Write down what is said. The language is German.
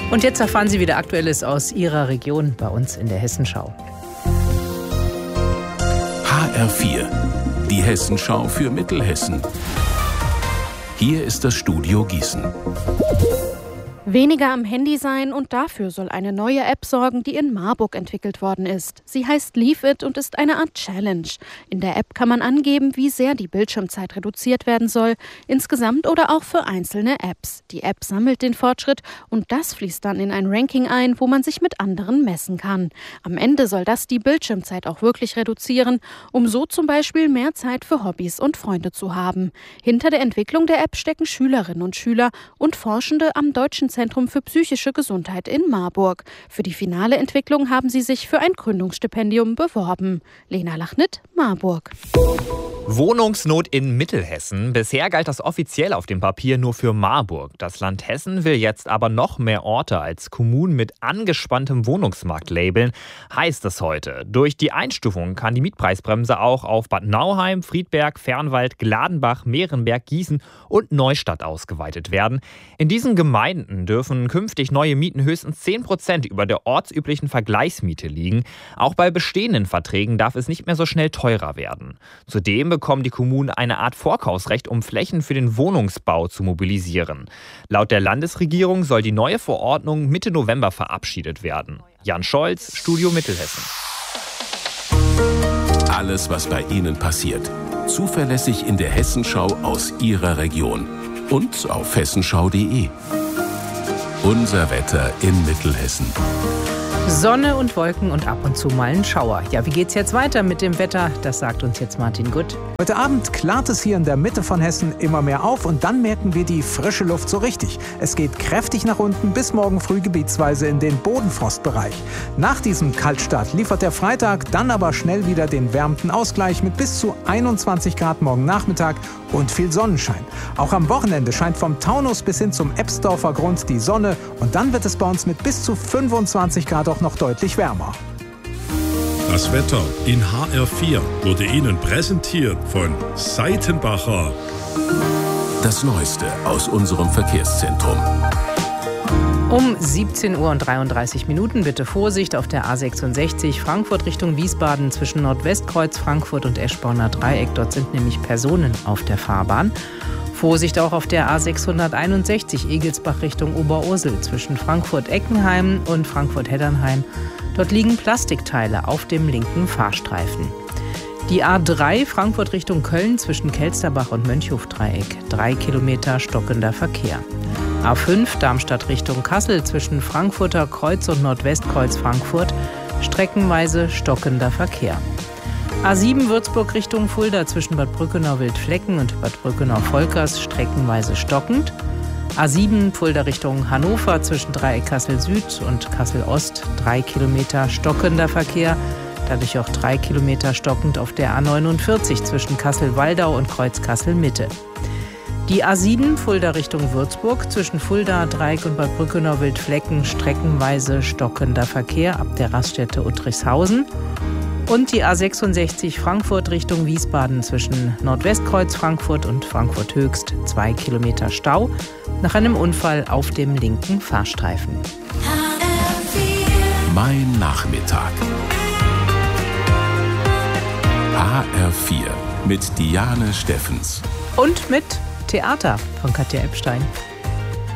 Und jetzt erfahren Sie wieder Aktuelles aus Ihrer Region bei uns in der Hessenschau. HR4, die Hessenschau für Mittelhessen. Hier ist das Studio Gießen. Weniger am Handy sein und dafür soll eine neue App sorgen, die in Marburg entwickelt worden ist. Sie heißt Leave It und ist eine Art Challenge. In der App kann man angeben, wie sehr die Bildschirmzeit reduziert werden soll, insgesamt oder auch für einzelne Apps. Die App sammelt den Fortschritt und das fließt dann in ein Ranking ein, wo man sich mit anderen messen kann. Am Ende soll das die Bildschirmzeit auch wirklich reduzieren, um so zum Beispiel mehr Zeit für Hobbys und Freunde zu haben. Hinter der Entwicklung der App stecken Schülerinnen und Schüler und Forschende am Deutschen Zentrum für psychische Gesundheit in Marburg. Für die finale Entwicklung haben sie sich für ein Gründungsstipendium beworben. Lena Lachnitt, Marburg. Wohnungsnot in Mittelhessen. Bisher galt das offiziell auf dem Papier nur für Marburg. Das Land Hessen will jetzt aber noch mehr Orte als Kommunen mit angespanntem Wohnungsmarkt labeln, heißt es heute. Durch die Einstufung kann die Mietpreisbremse auch auf Bad Nauheim, Friedberg, Fernwald, Gladenbach, Mehrenberg, Gießen und Neustadt ausgeweitet werden. In diesen Gemeinden dürfen künftig neue Mieten höchstens 10% über der ortsüblichen Vergleichsmiete liegen. Auch bei bestehenden Verträgen darf es nicht mehr so schnell teurer werden. Zudem bekommen die Kommunen eine Art Vorkaufsrecht, um Flächen für den Wohnungsbau zu mobilisieren. Laut der Landesregierung soll die neue Verordnung Mitte November verabschiedet werden. Jan Scholz, Studio Mittelhessen. Alles, was bei Ihnen passiert. Zuverlässig in der Hessenschau aus Ihrer Region. Und auf hessenschau.de. Unser Wetter in Mittelhessen. Sonne und Wolken und ab und zu mal ein Schauer. Ja, wie geht's jetzt weiter mit dem Wetter? Das sagt uns jetzt Martin Gutt. Heute Abend klart es hier in der Mitte von Hessen immer mehr auf und dann merken wir die frische Luft so richtig. Es geht kräftig nach unten bis morgen früh gebietsweise in den Bodenfrostbereich. Nach diesem Kaltstart liefert der Freitag dann aber schnell wieder den wärmenden Ausgleich mit bis zu 21 Grad morgen Nachmittag und viel Sonnenschein. Auch am Wochenende scheint vom Taunus bis hin zum Ebsdorfer Grund die Sonne und dann wird es bei uns mit bis zu 25 Grad auch noch deutlich wärmer. Das Wetter in HR4 wurde Ihnen präsentiert von Seitenbacher. Das Neueste aus unserem Verkehrszentrum. Um 17:33 Uhr bitte Vorsicht auf der A66 Frankfurt Richtung Wiesbaden zwischen Nordwestkreuz Frankfurt und Eschborner Dreieck. Dort sind nämlich Personen auf der Fahrbahn. Vorsicht auch auf der A661 Egelsbach Richtung Oberursel zwischen Frankfurt-Eckenheim und Frankfurt-Heddernheim. Dort liegen Plastikteile auf dem linken Fahrstreifen. Die A3 Frankfurt Richtung Köln zwischen Kelsterbach und Mönchhof-Dreieck. 3 Kilometer stockender Verkehr. A5 Darmstadt Richtung Kassel zwischen Frankfurter Kreuz und Nordwestkreuz Frankfurt. Streckenweise stockender Verkehr. A7 Würzburg Richtung Fulda zwischen Bad Brückenau-Wildflecken und Bad Brückenau-Volkers streckenweise stockend. A7 Fulda Richtung Hannover zwischen Dreieck Kassel Süd und Kassel Ost 3 Kilometer stockender Verkehr. Dadurch auch 3 Kilometer stockend auf der A49 zwischen Kassel-Waldau und Kreuz Kassel Mitte. Die A7 Fulda Richtung Würzburg zwischen Fulda, Dreieck und Bad Brückenau-Wildflecken streckenweise stockender Verkehr ab der Raststätte Uttrichshausen. Und die A66 Frankfurt Richtung Wiesbaden zwischen Nordwestkreuz Frankfurt und Frankfurt Höchst 2 Kilometer Stau nach einem Unfall auf dem linken Fahrstreifen. Mein Nachmittag. HR4 mit Diane Steffens. Und mit Theater von Katja Epstein.